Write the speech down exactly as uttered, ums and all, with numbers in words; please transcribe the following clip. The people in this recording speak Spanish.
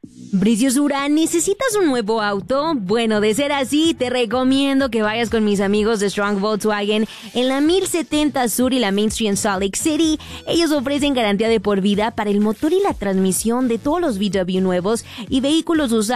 Preciosura, ¿necesitas un nuevo auto? Bueno, de ser así, te recomiendo que vayas con mis amigos de Strong Volkswagen en la mil setenta Sur y la Main Street en Salt Lake City. Ellos ofrecen garantía de por vida para el motor y la transmisión de todos los V W nuevos y vehículos usados